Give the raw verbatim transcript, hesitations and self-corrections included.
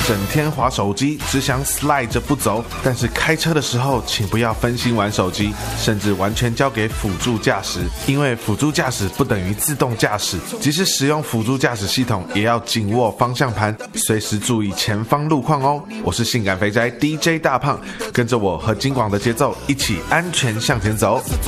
整天滑手机，只想 slide 着不走。但是开车的时候，请不要分心玩手机，甚至完全交给辅助驾驶，因为辅助驾驶不等于自动驾驶，即使使用辅助驾驶系统，也要紧握方向盘，随时注意前方路况哦。我是性感肥宅 D J 大胖，跟着我和金广的节奏，一起安全向前走。